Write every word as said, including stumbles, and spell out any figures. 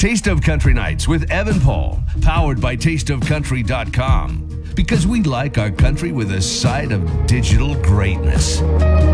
Taste of Country Nights with Evan Paul, powered by taste of country dot com. Because we like our country with a side of digital greatness.